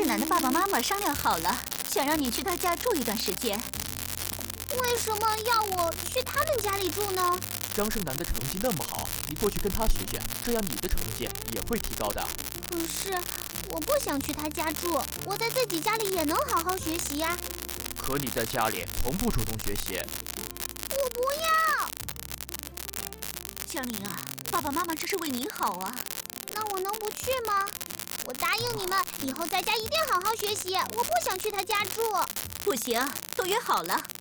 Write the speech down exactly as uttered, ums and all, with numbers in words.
南的爸爸妈妈商量好了，想让你去他家住一段时间。 为什么要我去他们家里住呢？ 张胜男的成绩那么好，你过去跟他学学，这样你的成绩也会提高的。 可是我不想去他家住，我在自己家里也能好好学习呀。 可你在家里从不主动学习。 我不要。 江林啊，爸爸妈妈这是为你好啊。 那我能不去吗？我答应你们，以后在家一定好好学习。我不想去他家住。 不行，都约好了。